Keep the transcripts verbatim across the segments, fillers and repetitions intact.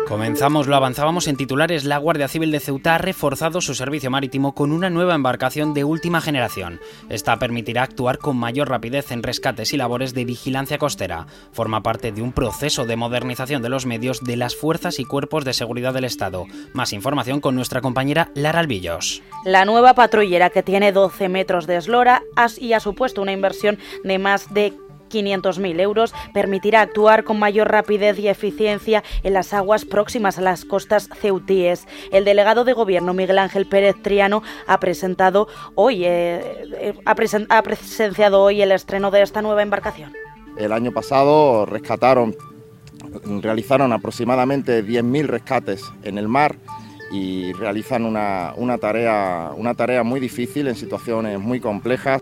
Comenzamos, lo avanzábamos en titulares. La Guardia Civil de Ceuta ha reforzado su servicio marítimo con una nueva embarcación de última generación. Esta permitirá actuar con mayor rapidez en rescates y labores de vigilancia costera. Forma parte de un proceso de modernización de los medios de las fuerzas y cuerpos de seguridad del Estado. Más información con nuestra compañera Lara Albillos. La nueva patrullera, que tiene doce metros de eslora y ha supuesto una inversión de más de quinientos mil euros, permitirá actuar con mayor rapidez y eficiencia en las aguas próximas a las costas ceutíes. El delegado de Gobierno, Miguel Ángel Pérez Triano, ha presentado hoy eh, ha, presen- ha presenciado hoy el estreno de esta nueva embarcación. El año pasado rescataron, realizaron aproximadamente diez mil rescates en el mar y realizan una, una tarea, una tarea muy difícil en situaciones muy complejas.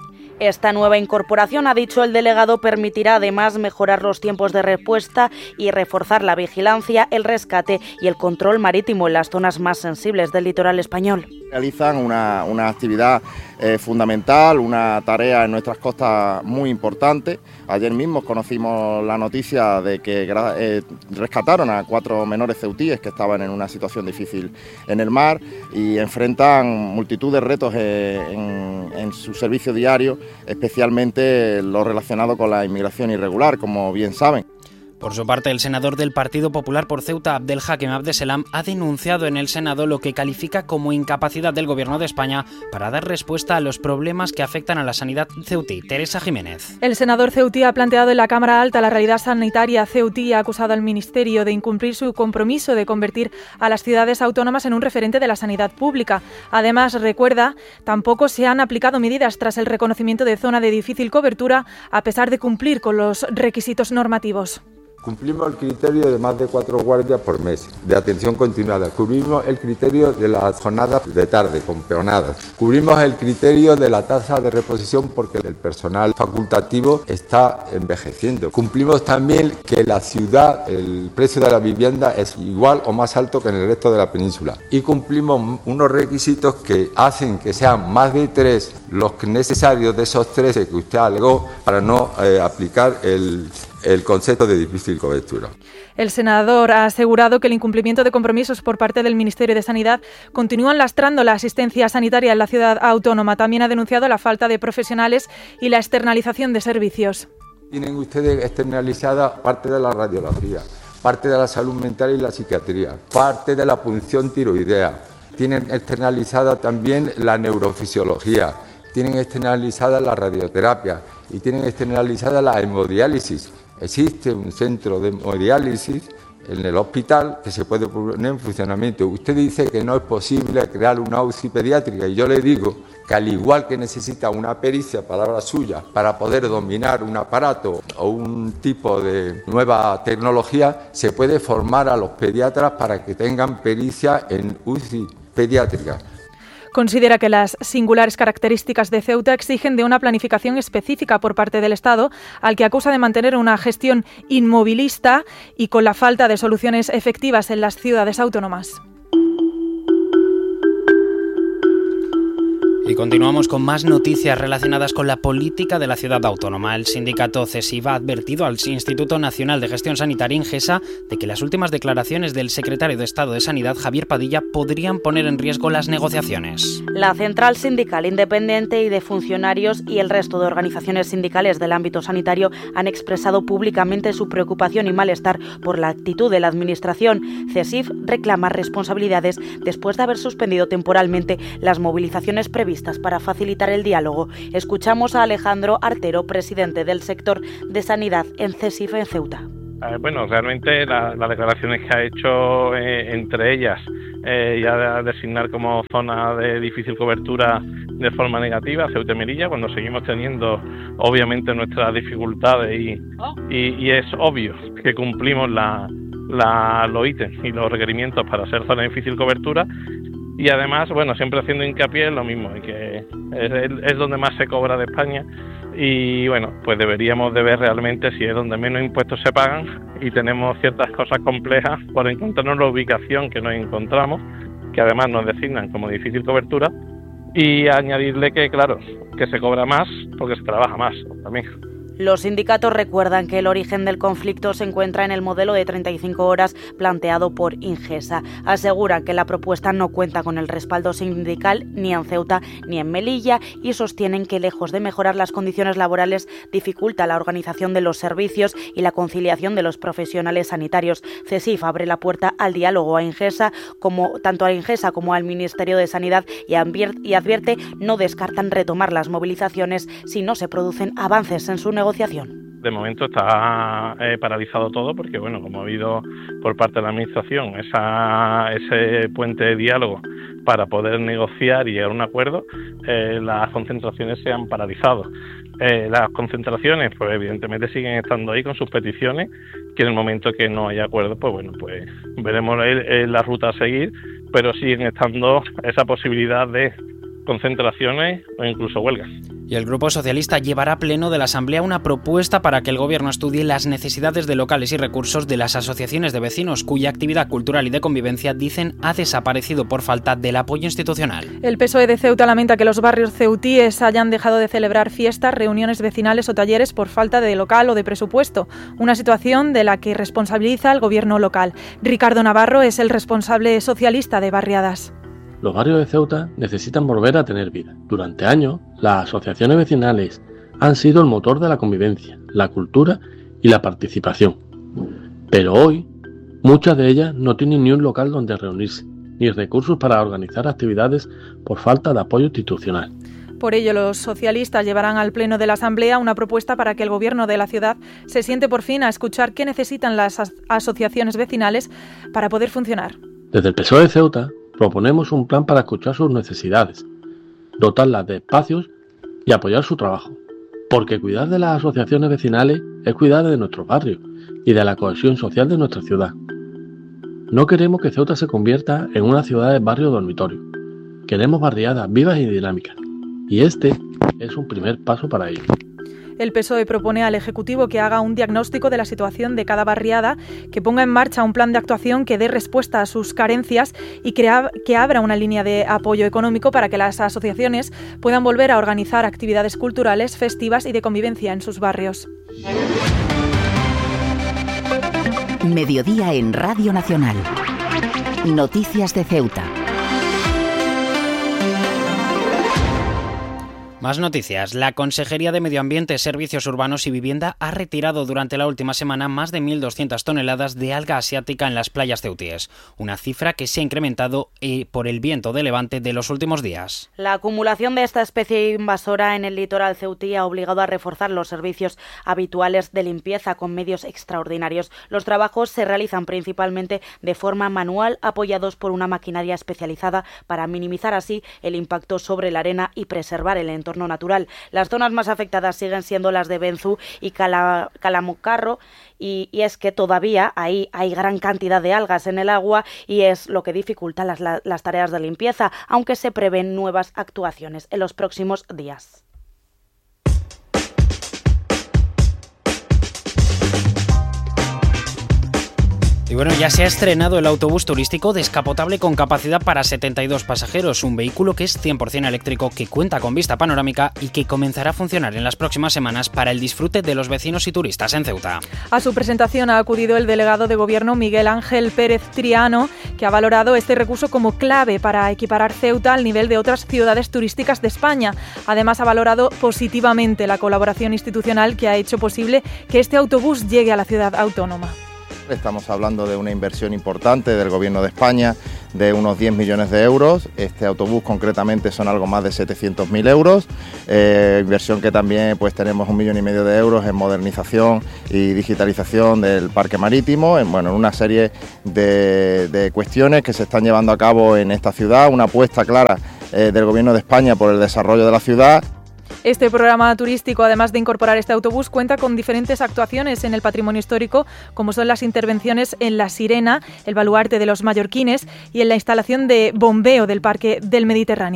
Esta nueva incorporación, ha dicho el delegado, permitirá además mejorar los tiempos de respuesta y reforzar la vigilancia, el rescate y el control marítimo en las zonas más sensibles del litoral español. Realizan una, una actividad eh, fundamental, una tarea en nuestras costas muy importante. Ayer mismo conocimos la noticia de que eh, rescataron a cuatro menores ceutíes que estaban en una situación difícil en el mar y enfrentan multitud de retos eh, en, en su servicio diario, especialmente lo relacionado con la inmigración irregular, como bien saben. Por su parte, el senador del Partido Popular por Ceuta, Abdelhakem Abdeselam, ha denunciado en el Senado lo que califica como incapacidad del Gobierno de España para dar respuesta a los problemas que afectan a la sanidad ceutí. Teresa Jiménez. El senador ceutí ha planteado en la Cámara Alta la realidad sanitaria ceutí y ha acusado al Ministerio de incumplir su compromiso de convertir a las ciudades autónomas en un referente de la sanidad pública. Además, recuerda, tampoco se han aplicado medidas tras el reconocimiento de zona de difícil cobertura, a pesar de cumplir con los requisitos normativos. Cumplimos el criterio de más de cuatro guardias por mes, de atención continuada. Cubrimos el criterio de las jornadas de tarde, con peonadas. Cubrimos el criterio de la tasa de reposición porque el personal facultativo está envejeciendo. Cumplimos también que la ciudad, el precio de la vivienda es igual o más alto que en el resto de la península. Y cumplimos unos requisitos que hacen que sean más de tres los necesarios de esos trece que usted alegó para no eh, aplicar el... el concepto de difícil cobertura. El senador ha asegurado que el incumplimiento de compromisos por parte del Ministerio de Sanidad continúan lastrando la asistencia sanitaria en la ciudad autónoma. También ha denunciado la falta de profesionales y la externalización de servicios. Tienen ustedes externalizada parte de la radiología, parte de la salud mental y la psiquiatría, parte de la punción tiroidea. Tienen externalizada también la neurofisiología, tienen externalizada la radioterapia y tienen externalizada la hemodiálisis. Existe un centro de hemodiálisis en el hospital que se puede poner en funcionamiento. Usted dice que no es posible crear una U C I pediátrica y yo le digo que al igual que necesita una pericia, palabra suya, para poder dominar un aparato o un tipo de nueva tecnología, se puede formar a los pediatras para que tengan pericia en U C I pediátrica. Considera que las singulares características de Ceuta exigen de una planificación específica por parte del Estado, al que acusa de mantener una gestión inmovilista y con la falta de soluciones efectivas en las ciudades autónomas. Y continuamos con más noticias relacionadas con la política de la ciudad autónoma. El sindicato CESIF ha advertido al Instituto Nacional de Gestión Sanitaria, INGESA, de que las últimas declaraciones del secretario de Estado de Sanidad, Javier Padilla, podrían poner en riesgo las negociaciones. La Central Sindical Independiente y de Funcionarios y el resto de organizaciones sindicales del ámbito sanitario han expresado públicamente su preocupación y malestar por la actitud de la Administración. CESIF reclama responsabilidades después de haber suspendido temporalmente las movilizaciones previstas para facilitar el diálogo. Escuchamos a Alejandro Artero, presidente del sector de sanidad en CESIF en Ceuta. Eh, bueno, realmente la, las declaraciones que ha hecho, eh, entre ellas, eh, ya de designar como zona de difícil cobertura de forma negativa Ceuta y Melilla, cuando seguimos teniendo obviamente nuestras dificultades y, y, y es obvio que cumplimos la, la, los ítems y los requerimientos para ser zona de difícil cobertura. Y además, bueno, siempre haciendo hincapié en lo mismo, y que es, es donde más se cobra de España y bueno, pues deberíamos de ver realmente si es donde menos impuestos se pagan y tenemos ciertas cosas complejas por encontrarnos la ubicación que nos encontramos, que además nos designan como difícil cobertura, y añadirle que, claro, que se cobra más porque se trabaja más también. Los sindicatos recuerdan que el origen del conflicto se encuentra en el modelo de treinta y cinco horas planteado por Ingesa. Aseguran que la propuesta no cuenta con el respaldo sindical ni en Ceuta ni en Melilla y sostienen que, lejos de mejorar las condiciones laborales, dificulta la organización de los servicios y la conciliación de los profesionales sanitarios. CESIF abre la puerta al diálogo a Ingesa, como, tanto a Ingesa como al Ministerio de Sanidad y advierte no descartan retomar las movilizaciones si no se producen avances en su negociación. De momento está eh, paralizado todo porque, bueno, como ha habido por parte de la Administración esa, ese puente de diálogo para poder negociar y llegar a un acuerdo, eh, las concentraciones se han paralizado. Eh, las concentraciones, pues evidentemente siguen estando ahí con sus peticiones, que en el momento que no haya acuerdo, pues bueno, pues veremos el, el, la ruta a seguir, pero siguen estando esa posibilidad de concentraciones o incluso huelgas. Y el Grupo Socialista llevará a pleno de la Asamblea una propuesta para que el Gobierno estudie las necesidades de locales y recursos de las asociaciones de vecinos cuya actividad cultural y de convivencia, dicen, ha desaparecido por falta del apoyo institucional. El P S O E de Ceuta lamenta que los barrios ceutíes hayan dejado de celebrar fiestas, reuniones vecinales o talleres por falta de local o de presupuesto, una situación de la que responsabiliza al Gobierno local. Ricardo Navarro es el responsable socialista de Barriadas. Los barrios de Ceuta necesitan volver a tener vida. Durante años, las asociaciones vecinales han sido el motor de la convivencia, la cultura y la participación. Pero hoy, muchas de ellas no tienen ni un local donde reunirse, ni recursos para organizar actividades por falta de apoyo institucional. Por ello, los socialistas llevarán al Pleno de la Asamblea una propuesta para que el Gobierno de la ciudad se siente por fin a escuchar qué necesitan las as- asociaciones vecinales para poder funcionar. Desde el P S O E de Ceuta proponemos un plan para escuchar sus necesidades, dotarlas de espacios y apoyar su trabajo, porque cuidar de las asociaciones vecinales es cuidar de nuestros barrios y de la cohesión social de nuestra ciudad. No queremos que Ceuta se convierta en una ciudad de barrio dormitorio. Queremos barriadas vivas y dinámicas, y este es un primer paso para ello. El P S O E propone al Ejecutivo que haga un diagnóstico de la situación de cada barriada, que ponga en marcha un plan de actuación que dé respuesta a sus carencias y crea, que abra una línea de apoyo económico para que las asociaciones puedan volver a organizar actividades culturales, festivas y de convivencia en sus barrios. Mediodía en Radio Nacional. Noticias de Ceuta. Más noticias. La Consejería de Medio Ambiente, Servicios Urbanos y Vivienda ha retirado durante la última semana más de mil doscientas toneladas de alga asiática en las playas ceutíes, una cifra que se ha incrementado eh, por el viento de levante de los últimos días. La acumulación de esta especie invasora en el litoral ceutí ha obligado a reforzar los servicios habituales de limpieza con medios extraordinarios. Los trabajos se realizan principalmente de forma manual, apoyados por una maquinaria especializada para minimizar así el impacto sobre la arena y preservar el entorno natural. Las zonas más afectadas siguen siendo las de Benzú y Cala, Calamucarro y, y es que todavía ahí hay gran cantidad de algas en el agua y es lo que dificulta las, las tareas de limpieza, aunque se prevén nuevas actuaciones en los próximos días. Y bueno, ya se ha estrenado el autobús turístico descapotable con capacidad para setenta y dos pasajeros, un vehículo que es cien por ciento eléctrico, que cuenta con vista panorámica y que comenzará a funcionar en las próximas semanas para el disfrute de los vecinos y turistas en Ceuta. A su presentación ha acudido el delegado de Gobierno Miguel Ángel Pérez Triano, que ha valorado este recurso como clave para equiparar Ceuta al nivel de otras ciudades turísticas de España. Además, ha valorado positivamente la colaboración institucional que ha hecho posible que este autobús llegue a la ciudad autónoma. Estamos hablando de una inversión importante del Gobierno de España de unos diez millones de euros. Este autobús concretamente son algo más de setecientos mil euros. Eh, inversión que también pues tenemos un millón y medio de euros en modernización y digitalización del parque marítimo, en, bueno, en una serie de, de cuestiones que se están llevando a cabo en esta ciudad, una apuesta clara eh, del Gobierno de España por el desarrollo de la ciudad. Este programa turístico, además de incorporar este autobús, cuenta con diferentes actuaciones en el patrimonio histórico, como son las intervenciones en La Sirena, el baluarte de los mallorquines y en la instalación de bombeo del Parque del Mediterráneo.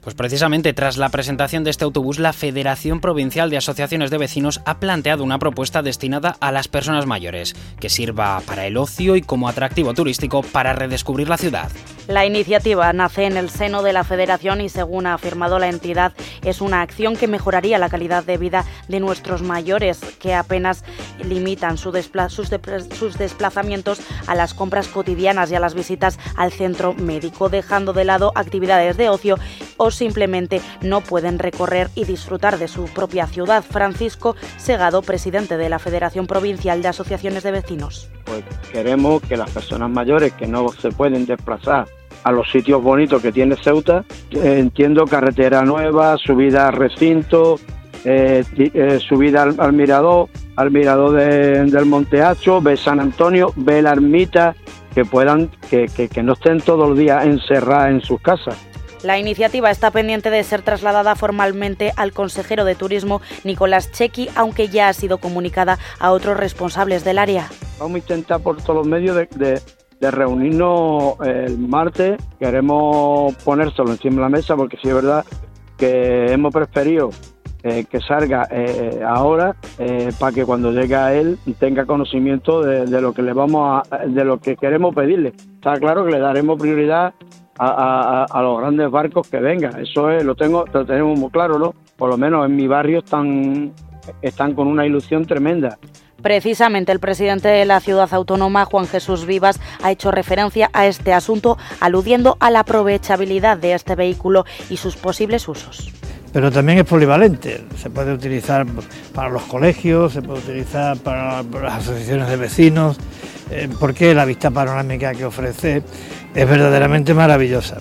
Pues precisamente tras la presentación de este autobús, la Federación Provincial de Asociaciones de Vecinos ha planteado una propuesta destinada a las personas mayores, que sirva para el ocio y como atractivo turístico para redescubrir la ciudad. La iniciativa nace en el seno de la Federación y, según ha afirmado la entidad, es una acción que mejoraría la calidad de vida de nuestros mayores, que apenas limitan su despla- sus, de- sus desplazamientos a las compras cotidianas y a las visitas al centro médico, dejando de lado actividades de ocio o simplemente no pueden recorrer y disfrutar de su propia ciudad. Francisco Segado, presidente de la Federación Provincial de Asociaciones de Vecinos. Pues queremos que las personas mayores que no se pueden desplazar a los sitios bonitos que tiene Ceuta, eh, entiendo carretera nueva, subida al recinto, eh, eh, subida al, al mirador, al mirador de, del Monte Hacho, ve San Antonio, ve la ermita, que puedan, que, que, que no estén todos los días encerradas en sus casas. La iniciativa está pendiente de ser trasladada formalmente al consejero de Turismo, Nicolás Chequi, aunque ya ha sido comunicada a otros responsables del área. Vamos a intentar por todos los medios de, de, de reunirnos el martes. Queremos ponérselo encima de la mesa porque sí es verdad que hemos preferido eh, que salga eh, ahora eh, para que cuando llegue a él tenga conocimiento de, de lo que le vamos a, de lo que queremos pedirle. Está claro que le daremos prioridad A, a, a los grandes barcos que vengan, eso es, lo tengo, lo tenemos muy claro, ¿no? Por lo menos en mi barrio están, están con una ilusión tremenda. Precisamente el presidente de la ciudad autónoma, Juan Jesús Vivas, ha hecho referencia a este asunto, aludiendo a la aprovechabilidad de este vehículo y sus posibles usos. Pero también es polivalente, se puede utilizar para los colegios, se puede utilizar para las asociaciones de vecinos, eh, porque la vista panorámica que ofrece es verdaderamente maravillosa.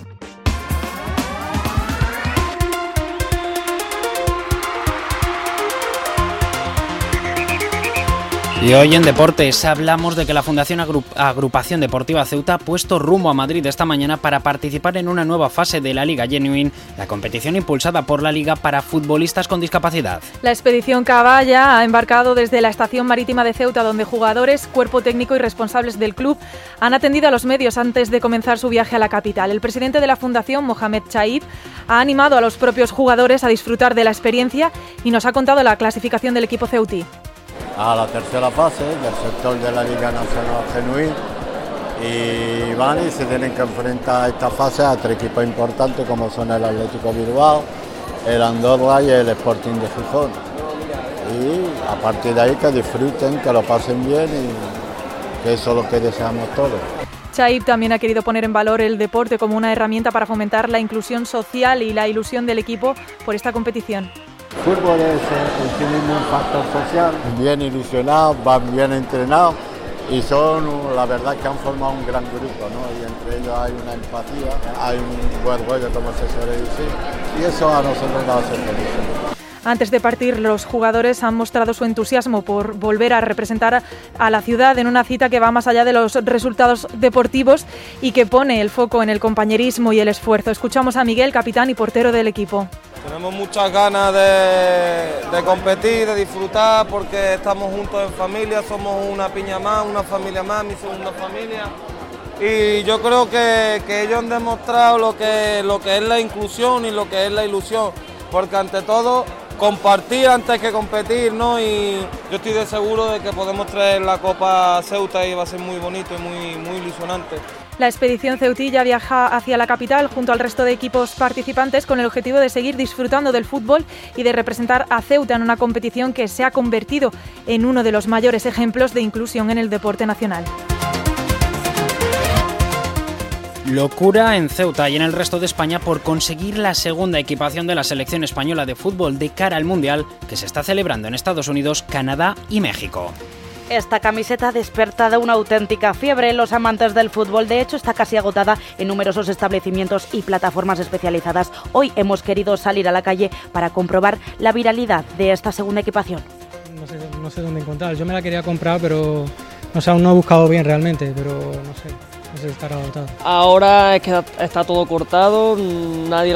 Y hoy en Deportes hablamos de que la Fundación Agru- Agrupación Deportiva Ceuta ha puesto rumbo a Madrid esta mañana para participar en una nueva fase de la Liga Genuine, la competición impulsada por la Liga para futbolistas con discapacidad. La expedición Caballa ha embarcado desde la estación marítima de Ceuta, donde jugadores, cuerpo técnico y responsables del club han atendido a los medios antes de comenzar su viaje a la capital. El presidente de la Fundación, Mohamed Chaib, ha animado a los propios jugadores a disfrutar de la experiencia y nos ha contado la clasificación del equipo ceutí. A la tercera fase del sector de la Liga Nacional Genuine y van y se tienen que enfrentar a esta fase a tres equipos importantes como son el Atlético Bilbao, el Andorra y el Sporting de Gijón. Y a partir de ahí que disfruten, que lo pasen bien y que eso es lo que deseamos todos. Chaib también ha querido poner en valor el deporte como una herramienta para fomentar la inclusión social y la ilusión del equipo por esta competición. El fútbol es en sí mismo un factor social. Bien ilusionados, van bien entrenados y son, la verdad, que han formado un gran grupo, ¿no? Y entre ellos hay una empatía, hay un buen rollo, como se suele decir, y eso a nosotros nos hace felices. Antes de partir, los jugadores han mostrado su entusiasmo por volver a representar a la ciudad en una cita que va más allá de los resultados deportivos y que pone el foco en el compañerismo y el esfuerzo. Escuchamos a Miguel, capitán y portero del equipo. Tenemos muchas ganas de, de competir, de disfrutar, porque estamos juntos en familia, somos una piña más, una familia más, mi segunda familia. Y yo creo que, que ellos han demostrado lo que, lo que es la inclusión y lo que es la ilusión, porque ante todo compartir antes que competir, ¿no? Y yo estoy de seguro de que podemos traer la Copa a Ceuta y va a ser muy bonito y muy, muy ilusionante. La expedición ceutilla viaja hacia la capital junto al resto de equipos participantes con el objetivo de seguir disfrutando del fútbol y de representar a Ceuta en una competición que se ha convertido en uno de los mayores ejemplos de inclusión en el deporte nacional. Locura en Ceuta y en el resto de España por conseguir la segunda equipación de la selección española de fútbol de cara al Mundial que se está celebrando en Estados Unidos, Canadá y México. Esta camiseta desperta de una auténtica fiebre en los amantes del fútbol. De hecho, está casi agotada en numerosos establecimientos y plataformas especializadas. Hoy hemos querido salir a la calle para comprobar la viralidad de esta segunda equipación. No sé, no sé dónde encontrar. Yo me la quería comprar, pero no sé, aún no he buscado bien realmente, pero no sé. No sé si estará agotado. Ahora es que está todo cortado, nadie